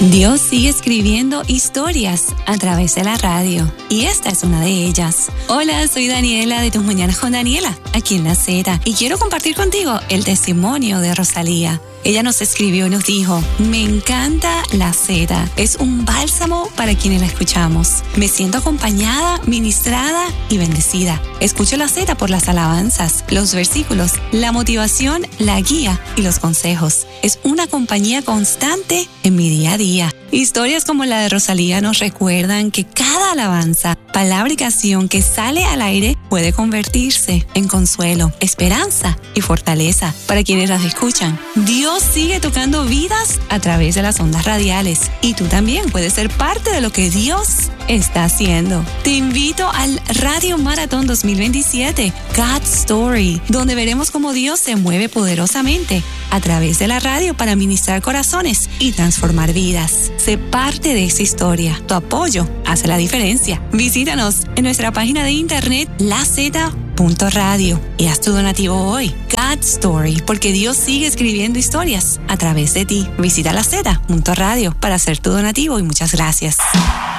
Dios sigue escribiendo historias a través de la radio y esta es una de ellas. Hola, soy Daniela de Tus Mañanas con Daniela, aquí en La Z, y quiero compartir contigo el testimonio de Rosalía. Ella nos escribió y nos dijo: me encanta La Z, es un bálsamo para quienes la escuchamos. Me siento acompañada, ministrada y bendecida. Escucho La Z por las alabanzas, los versículos, la motivación, la guía y los consejos. Es una compañía constante en mi día a día. Historias como la de Rosalía nos recuerdan que cada alabanza, palabra y canción que sale al aire puede convertirse en consuelo, esperanza y fortaleza para quienes las escuchan. Dios sigue tocando vidas a través de las ondas radiales y tú también puedes ser parte de lo que Dios está haciendo. Te invito al Radio Maratón 2027, God's Story, donde veremos cómo Dios se mueve poderosamente a través de la radio para ministrar corazones y transformar vidas. Sé parte de esa historia. Tu apoyo hace la diferencia. Visítanos en nuestra página de internet laz.radio y haz tu donativo hoy. God's Story, porque Dios sigue escribiendo historias a través de ti. Visita laz.radio para hacer tu donativo y muchas gracias.